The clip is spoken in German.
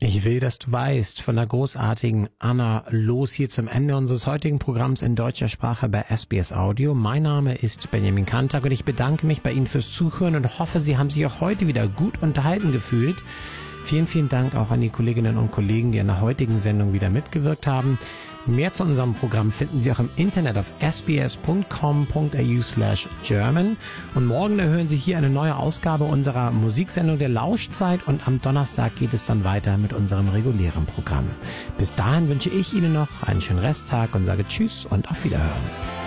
Ich will, dass du weißt, von der großartigen Anna Loos hier zum Ende unseres heutigen Programms in deutscher Sprache bei SBS Audio. Mein Name ist Benjamin Kantak und ich bedanke mich bei Ihnen fürs Zuhören und hoffe, Sie haben sich auch heute wieder gut unterhalten gefühlt. Vielen, vielen Dank auch an die Kolleginnen und Kollegen, die an der heutigen Sendung wieder mitgewirkt haben. Mehr zu unserem Programm finden Sie auch im Internet auf sbs.com.au/German. Und morgen hören Sie hier eine neue Ausgabe unserer Musiksendung der Lauschzeit und am Donnerstag geht es dann weiter mit unserem regulären Programm. Bis dahin wünsche ich Ihnen noch einen schönen Resttag und sage Tschüss und auf Wiederhören.